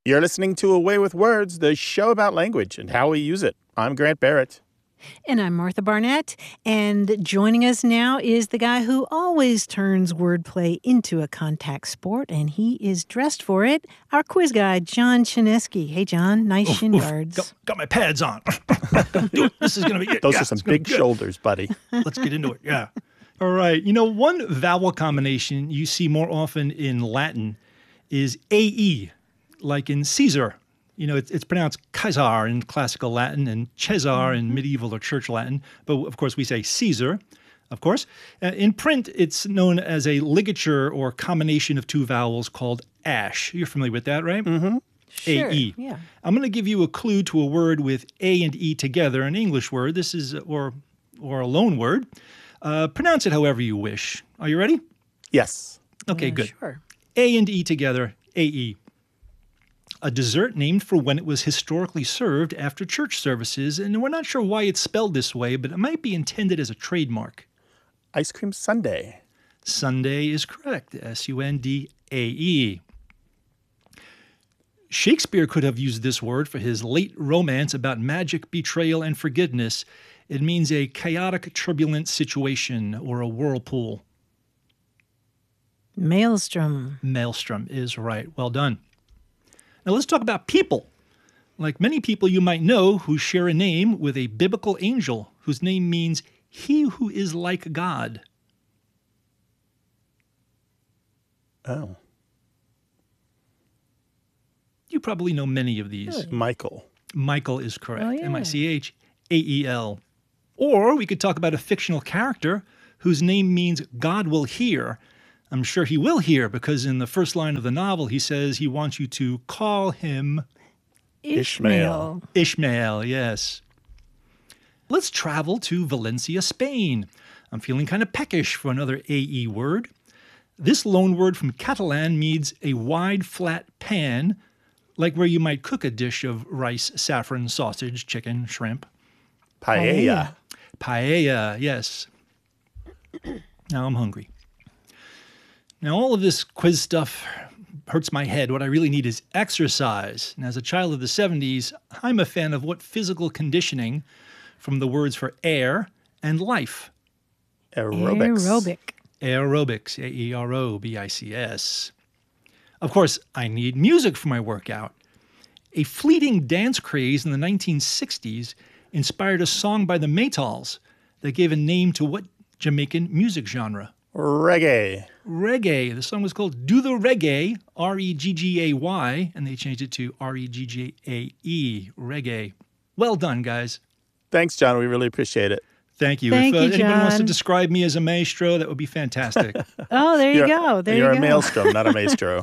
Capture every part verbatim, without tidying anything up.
You're listening to A Way with Words, the show about language and how we use it. I'm Grant Barrett. And I'm Martha Barnett, and joining us now is the guy who always turns wordplay into a contact sport, and he is dressed for it, our quiz guy, John Chinesky. Hey, John, nice oof, shin oof. guards. Got, got my pads on. This is going to be it. Those yeah, are some it's gonna big be good. shoulders, buddy. Let's get into it, yeah. All right, you know, one vowel combination you see more often in Latin is A E, like in Caesar. You know, it's, it's pronounced Caesar in classical Latin and Cesar mm-hmm. in medieval or church Latin. But, of course, we say Caesar, of course. Uh, in print, it's known as a ligature or combination of two vowels called ash. You're familiar with that, right? Mm-hmm. Sure, A E. yeah. I'm going to give you a clue to a word with A and E together, an English word. This is, or, or a loan word. Uh, pronounce it however you wish. Are you ready? Yes. Okay, Uh, good. Sure. A and E together, A E. A dessert named for when it was historically served after church services, and we're not sure why it's spelled this way, but it might be intended as a trademark. Ice cream sundae. Sunday is correct, S U N D A E. Shakespeare could have used this word for his late romance about magic, betrayal, and forgiveness. It means a chaotic, turbulent situation or a whirlpool. Maelstrom. Maelstrom is right. Well done. Now let's talk about people. Like many people you might know who share a name with a biblical angel whose name means he who is like God. Oh. You probably know many of these. Really? Michael. Michael is correct. Oh, yeah. M I C H A E L. Or we could talk about a fictional character whose name means God will hear. I'm sure he will hear because in the first line of the novel he says he wants you to call him Ishmael. Ishmael, yes. Let's travel to Valencia, Spain. I'm feeling kind of peckish for another A E word. This loan word from Catalan means a wide, flat pan, like where you might cook a dish of rice, saffron, sausage, chicken, shrimp. Paella. Paella, yes. Now I'm hungry. Now, all of this quiz stuff hurts my head. What I really need is exercise. And as a child of the seventies, I'm a fan of what physical conditioning from the words for air and life. Aerobics. Aerobic. Aerobics, A E R O B I C S. Of course, I need music for my workout. A fleeting dance craze in the nineteen sixties inspired a song by the Maytals that gave a name to what Jamaican music genre? Reggae. Reggae. The song was called Do the Reggae, R E G G A Y, and they changed it to R E G G A E, reggae. Well done, guys. Thanks, John. We really appreciate it. Thank you. Thank if uh, you, anybody wants to John. describe me as a maestro, that would be fantastic. Oh, there you You're- go. There You're you a go. maelstrom, not a maestro.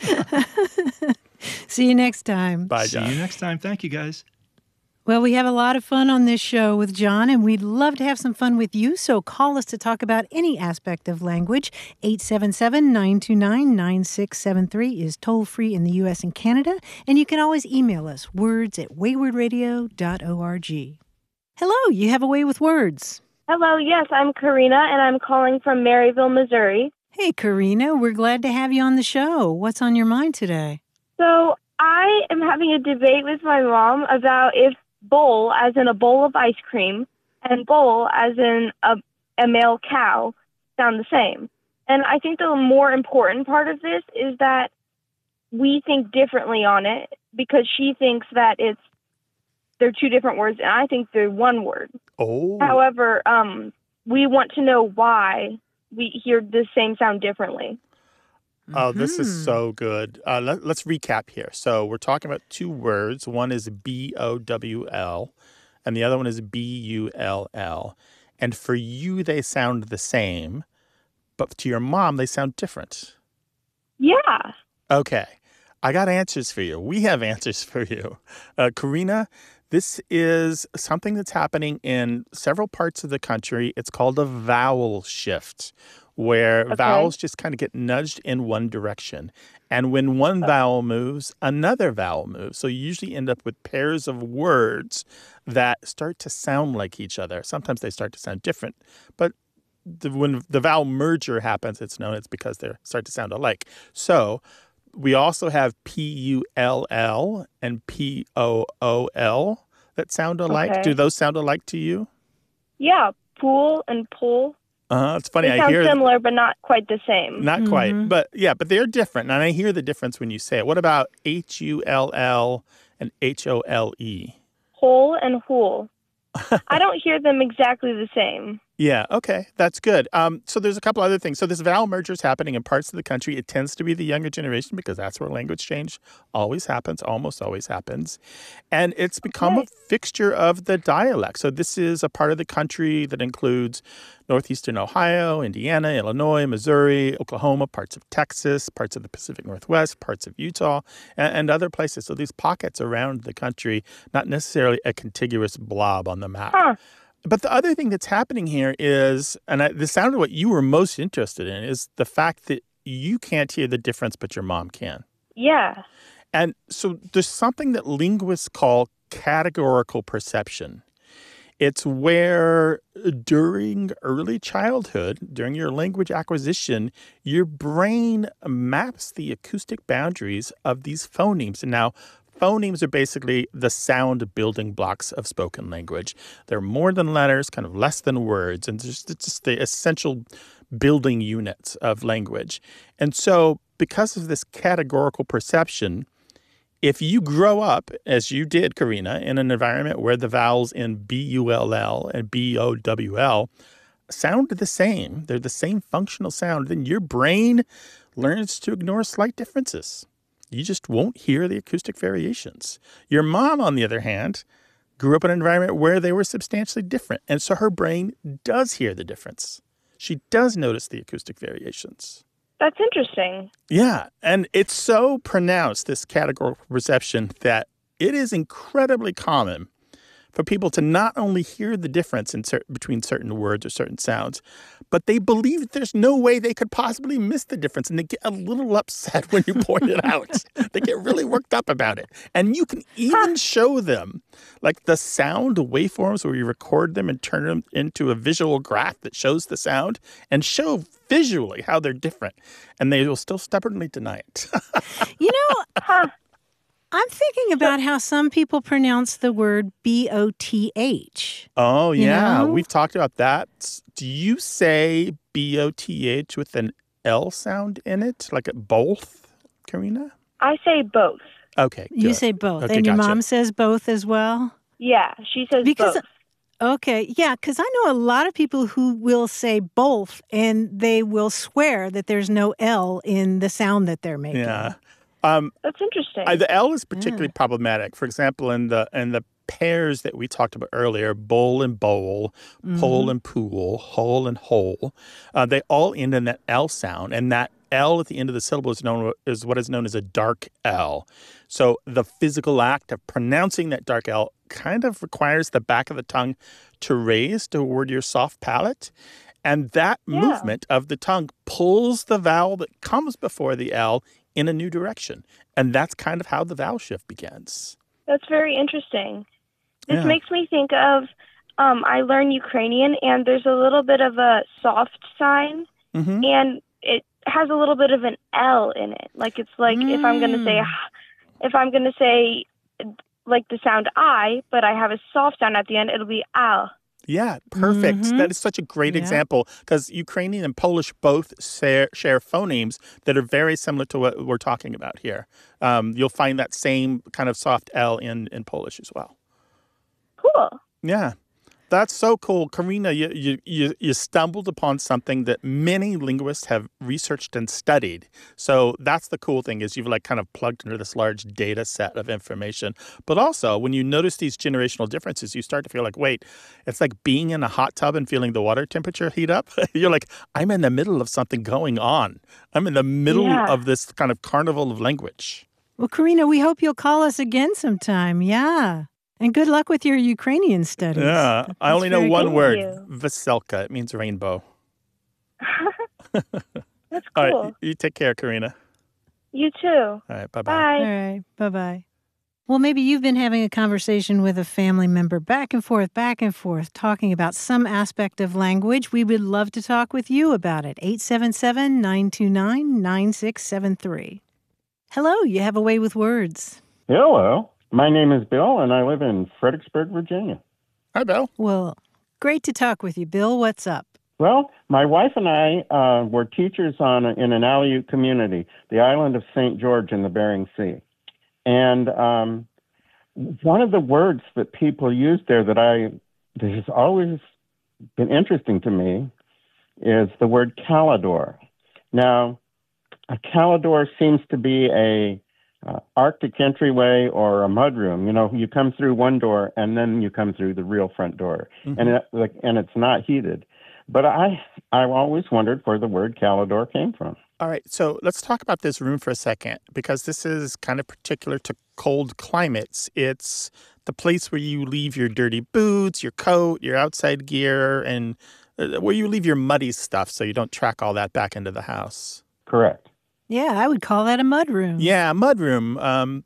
See you next time. Bye, See John. you next time. Thank you, guys. Well, we have a lot of fun on this show with John, and we'd love to have some fun with you. So call us to talk about any aspect of language. eight seven seven, nine two nine, nine six seven three is toll-free in the U S and Canada. And you can always email us, words at wayward radio dot org. Hello, you have a way with words. Hello, yes, I'm Karina, and I'm calling from Maryville, Missouri. Hey, Karina, we're glad to have you on the show. What's on your mind today? So I am having a debate with my mom about if bowl, as in a bowl of ice cream, and bowl, as in a, a male cow, sound the same. And I think the more important part of this is that we think differently on it because she thinks that it's they're two different words, and I think they're one word. Oh. However, um, we want to know why we hear the same sound differently. Oh, this is Mhm. so good. Uh, let, let's recap here. So we're talking about two words. One is B O W L, and the other one is B U L L. And for you, they sound the same, but to your mom, they sound different. Yeah. Okay. I got answers for you. We have answers for you. Uh, Karina, this is something that's happening in several parts of the country. It's called a vowel shift, where Okay. vowels just kind of get nudged in one direction. And when one vowel moves, another vowel moves. So you usually end up with pairs of words that start to sound like each other. Sometimes they start to sound different. But the, when the vowel merger happens, it's known it's because they start to sound alike. So we also have P U L L and P O O L that sound alike. Okay. Do those sound alike to you? Yeah, pool and pull. Uh-huh. It's funny. They I sound hear similar, but not quite the same. Not quite, Mhm. but yeah, but they're different, and I hear the difference when you say it. What about H U L L and H O L E? Hole and hool. I don't hear them exactly the same. Yeah, okay, that's good. Um, so there's a couple other things. So this vowel merger is happening in parts of the country. It tends to be the younger generation because that's where language change always happens, almost always happens. And it's become Okay. a fixture of the dialect. So this is a part of the country that includes northeastern Ohio, Indiana, Illinois, Missouri, Oklahoma, parts of Texas, parts of the Pacific Northwest, parts of Utah, and, and other places. So these pockets around the country, not necessarily a contiguous blob on the map. Huh. But the other thing that's happening here is, and I, this sounded what you were most interested in, is the fact that you can't hear the difference, but your mom can. Yeah. And so there's something that linguists call categorical perception. It's where during early childhood, during your language acquisition, your brain maps the acoustic boundaries of these phonemes. And now, phonemes are basically the sound building blocks of spoken language. They're more than letters, kind of less than words, and just, it's just the essential building units of language. And so because of this categorical perception, if you grow up, as you did, Karina, in an environment where the vowels in B U L L and B O W L sound the same, they're the same functional sound, then your brain learns to ignore slight differences. You just won't hear the acoustic variations. Your mom, on the other hand, grew up in an environment where they were substantially different. And so her brain does hear the difference. She does notice the acoustic variations. That's interesting. Yeah. And it's so pronounced, this categorical perception, that it is incredibly common for people to not only hear the difference in cer- between certain words or certain sounds, but they believe that there's no way they could possibly miss the difference. And they get a little upset when you point it out. They get really worked up about it. And you can even show them like the sound waveforms where you record them and turn them into a visual graph that shows the sound and show visually how they're different. And they will still stubbornly deny it. You know, Huh. I'm thinking about how some people pronounce the word B O T H. Oh, You yeah. know? We've talked about that. Do you say B O T H with an L sound in it? Like both, Karina? I say both. Okay, You good. say both. Okay, and your gotcha. mom says both as well? Yeah, she says Because both. Okay, yeah, because I know a lot of people who will say both, and they will swear that there's no L in the sound that they're making. Yeah. Um, That's interesting. I, the L is particularly problematic. For example, in the in the pairs that we talked about earlier, bowl and bowl, pole and pool, hole and hole, uh, they all end in that L sound, and that L at the end of the syllable is known is what is known as a dark L. So the physical act of pronouncing that dark L kind of requires the back of the tongue to raise toward your soft palate. And that Yeah. movement of the tongue pulls the vowel that comes before the L in a new direction. And that's kind of how the vowel shift begins. That's very interesting. This Yeah. makes me think of, um, I learn Ukrainian, and there's a little bit of a soft sign, Mm-hmm. and it has a little bit of an L in it. Like it's like if I'm going to say, if I'm going to say like the sound I, but I have a soft sound at the end, it'll be al. Yeah, perfect. Mhm. That is such a great Yeah. example because Ukrainian and Polish both share, share phonemes that are very similar to what we're talking about here. Um, you'll find that same kind of soft L in, in Polish as well. Cool. Yeah, that's so cool. Karina, you, you, you, you stumbled upon something that many linguists have researched and studied. So that's the cool thing is you've like kind of plugged into this large data set of information. But also when you notice these generational differences, you start to feel like, wait, it's like being in a hot tub and feeling the water temperature heat up. You're like, I'm in the middle of something going on. I'm in the middle Yeah. of this kind of carnival of language. Well, Karina, we hope you'll call us again sometime. Yeah. And good luck with your Ukrainian studies. Yeah, That's I only know very one cool. word, you. Veselka. It means rainbow. That's All cool. right, you take care, Karina. You too. All right, bye-bye. All Bye. right. Bye-bye. Well, maybe you've been having a conversation with a family member back and forth, back and forth, talking about some aspect of language. We would love to talk with you about it. eight seven seven, nine two nine, nine six seven three. Hello, you have a way with words. Hello. My name is Bill, and I live in Fredericksburg, Virginia. Hi, Bill. Well, great to talk with you, Bill. What's up? Well, my wife and I uh, were teachers on a, in an Aleut community, the island of Saint George in the Bering Sea. And um, one of the words that people use there that I that has always been interesting to me is the word calidor. Now, a calidor seems to be a uh, Arctic entryway or a mudroom. You know, you come through one door and then you come through the real front door, mm-hmm. and it, like, and it's not heated. But I I've always wondered where the word calidor came from. All right, so let's talk about this room for a second, because this is kind of particular to cold climates. It's the place where you leave your dirty boots, your coat, your outside gear, and where you leave your muddy stuff so you don't track all that back into the house. Correct. Yeah, I would call that a mudroom. Yeah, mudroom. Um,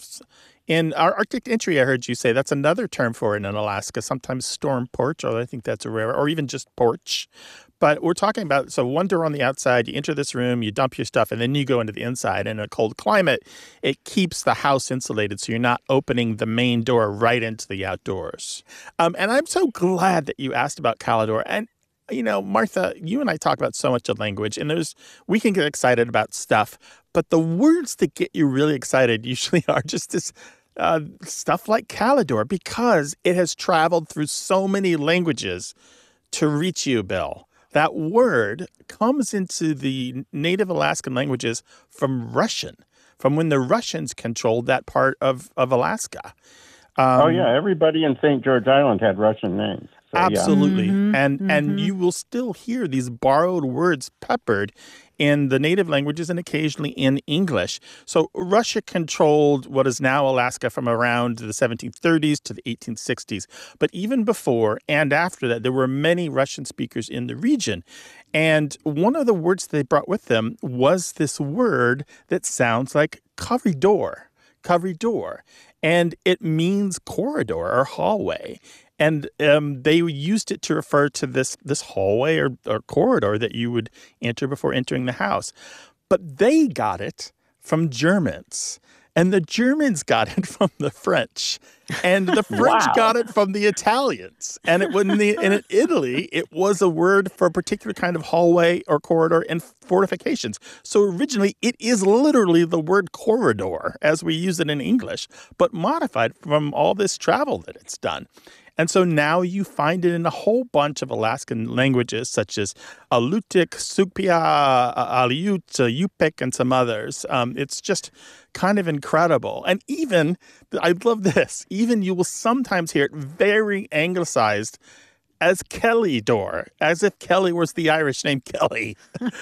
in our Arctic entry, I heard you say that's another term for it in Alaska, sometimes storm porch, although I think that's a rare, or even just porch. But we're talking about, so one door on the outside, you enter this room, you dump your stuff, and then you go into the inside. In a cold climate, it keeps the house insulated, so you're not opening the main door right into the outdoors. Um, and I'm so glad that you asked about calidor. And, you know, Martha, you and I talk about so much of language, and there's we can get excited about stuff, but the words that get you really excited usually are just this uh, stuff like calidor, because it has traveled through so many languages to reach you, Bill. That word comes into the native Alaskan languages from Russian, from when the Russians controlled that part of, of Alaska. Um, oh, yeah. Everybody in Saint George Island had Russian names. So, absolutely. Yeah. Mm-hmm, and mm-hmm. and you will still hear these borrowed words peppered in the native languages and occasionally in English. So Russia controlled what is now Alaska from around the seventeen thirties to the eighteen sixties. But even before and after that, there were many Russian speakers in the region. And one of the words they brought with them was this word that sounds like corridor, corridor. And it means corridor or hallway. And um, they used it to refer to this this hallway or, or corridor that you would enter before entering the house. But they got it from Germans. And the Germans got it from the French. And the French Wow. got it from the Italians. And it in, the, in Italy, it was a word for a particular kind of hallway or corridor in fortifications. So originally, it is literally the word corridor as we use it in English, but modified from all this travel that it's done. And so now you find it in a whole bunch of Alaskan languages, such as Alutiiq, Sugpiaq, Aleut, Yupik, and some others. Um, it's just kind of incredible. And even, I love this, even you will sometimes hear it very anglicized as Kelly-dor, as if Kelly was the Irish name Kelly.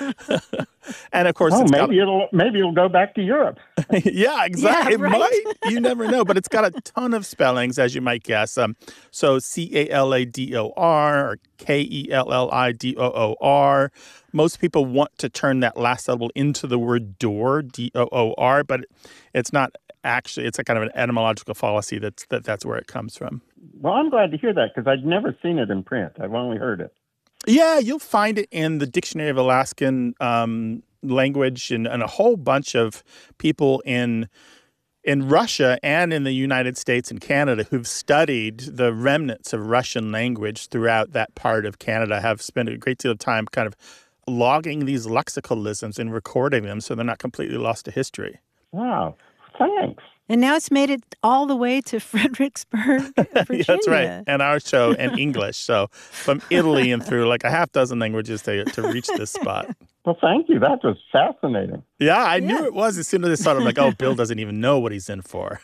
And of course, oh, it's maybe got, it'll maybe it'll go back to Europe. yeah, exactly. Yeah, right? It might. You never know. But it's got a ton of spellings, as you might guess. Um, so C A L A D O R or K E L L I D O O R. Most people want to turn that last syllable into the word door, D O O R, but it's not actually. It's a kind of an etymological fallacy that's, that that's where it comes from. Well, I'm glad to hear that because I'd never seen it in print. I've only heard it. Yeah, you'll find it in the Dictionary of Alaskan um, Language and, and a whole bunch of people in in Russia and in the United States and Canada who've studied the remnants of Russian language throughout that part of Canada have spent a great deal of time kind of logging these lexicalisms and recording them so they're not completely lost to history. Wow. Thanks. And now it's made it all the way to Fredericksburg, Virginia. Yeah, that's right. And our show in English. So from Italy and through like a half dozen languages to, to reach this spot. Well, thank you. That was fascinating. Yeah, I Yeah. knew it was as soon as I saw it. I'm like, oh, Bill doesn't even know what he's in for.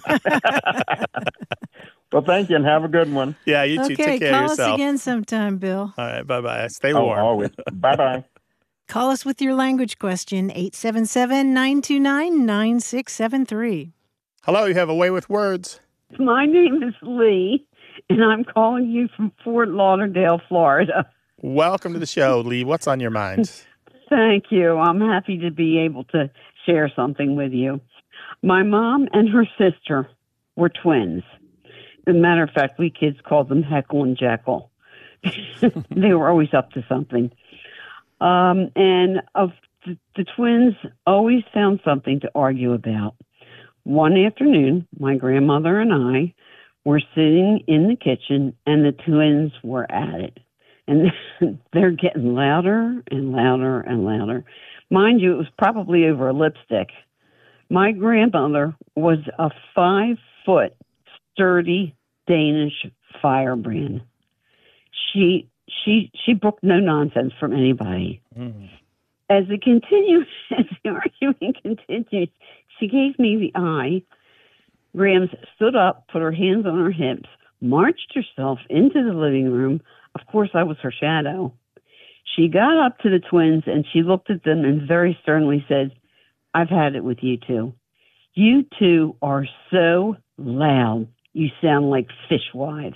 Well, thank you, and have a good one. Yeah, you too. Okay, Take care call of us yourself. again sometime, Bill. All right, bye-bye. Stay Oh, warm. always. Bye-bye. Call us with your language question, eight seven seven, nine two nine, nine six seven three. Hello, you have a way with words. My name is Lee, and I'm calling you from Fort Lauderdale, Florida. Welcome to the show, Lee. What's on your mind? Thank you. I'm happy to be able to share something with you. My mom and her sister were twins. As a matter of fact, we kids called them Heckle and Jekyll. They were always up to something. Um, and of the, the twins always found something to argue about. One afternoon, my grandmother and I were sitting in the kitchen, and the twins were at it. And they're getting louder and louder and louder. Mind you, it was probably over a lipstick. My grandmother was a five-foot, sturdy Danish firebrand. She she she brook no nonsense from anybody. Mm. As it continued, as the argument continued, she gave me the eye. Grams stood up, put her hands on her hips, marched herself into the living room. Of course, I was her shadow. She got up to the twins and she looked at them and very sternly said, "I've had it with you two. You two are so loud. You sound like fishwives."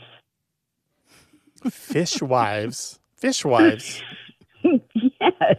Fishwives? Fishwives? Yes.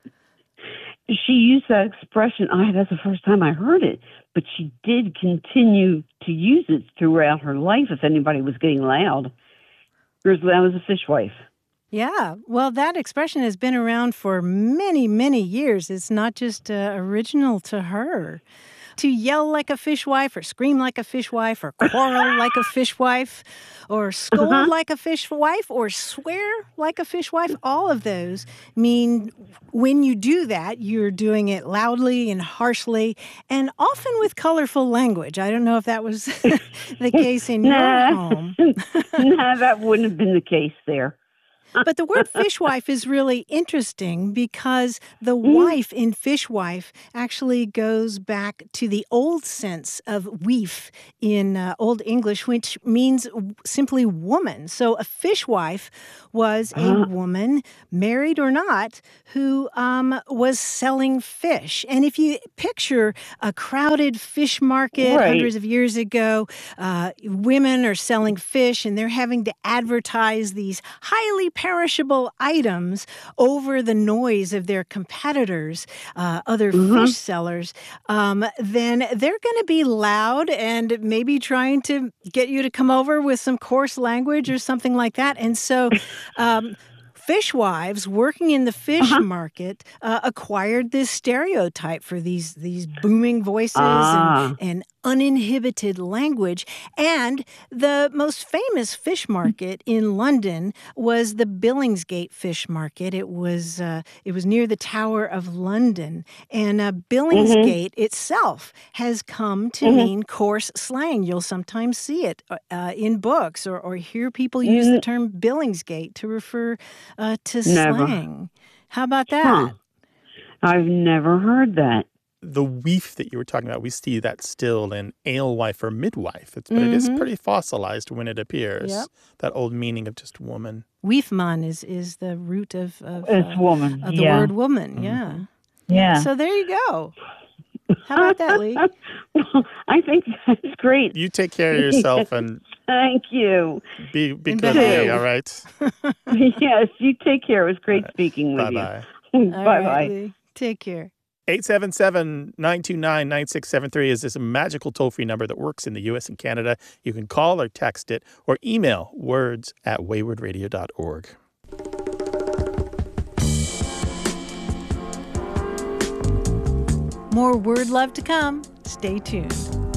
She used that expression. I that's the first time I heard it, but she did continue to use it throughout her life if anybody was getting loud. You're as loud as a fishwife. Yeah, well, that expression has been around for many, many years. It's not just uh, original to her. To yell like a fishwife or scream like a fishwife or quarrel like a fishwife or scold uh-huh. like a fishwife or swear like a fishwife, all of those mean when you do that, you're doing it loudly and harshly and often with colorful language. I don't know if that was the case in nah. your home. No, that wouldn't have been the case there. But the word fishwife is really interesting because the wife in fishwife actually goes back to the old sense of weef in uh, Old English, which means simply woman. So a fishwife was a uh-huh. woman, married or not, who um, was selling fish. And if you picture a crowded fish market right. hundreds of years ago, uh, women are selling fish and they're having to advertise these highly perishable items over the noise of their competitors, uh, other mm-hmm. fish sellers, um, then they're going to be loud and maybe trying to get you to come over with some coarse language or something like that. And so um, fishwives working in the fish uh-huh. market uh, acquired this stereotype for these, these booming voices ah. and, and uninhibited language. And the most famous fish market in London was the Billingsgate Fish Market. It was uh, it was near the Tower of London. And uh, Billingsgate mm-hmm. itself has come to mm-hmm. mean coarse slang. You'll sometimes see it uh, in books or, or hear people use mm-hmm. the term Billingsgate to refer uh, to never. slang. How about that? Huh. I've never heard that. The weef that you were talking about, we see that still in alewife or midwife. It's, but mm-hmm. it is pretty fossilized when it appears. Yep. That old meaning of just woman. Weefman is, is the root of, of, it's uh, woman. of the yeah. word woman. Mm-hmm. Yeah. Yeah. So there you go. How about that, Lee? Well, I think that's great. You take care of yourself and thank you. Be be good, Lee, all right? Yes, you take care. It was great right. speaking with Bye-bye. you. Bye-bye. Right, Lee. Take care. eight seven seven, nine two nine, nine six seven three is this magical toll-free number that works in the U S and Canada. You can call or text it or email words at wayward radio dot org. More word love to come. Stay tuned.